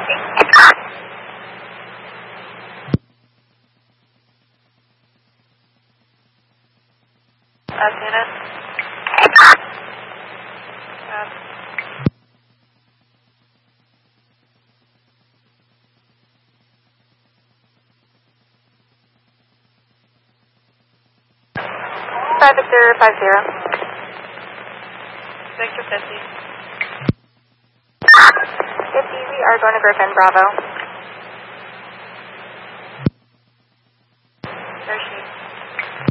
Unit. 5050. Victor 50. 50, we are going to Griffin, Bravo.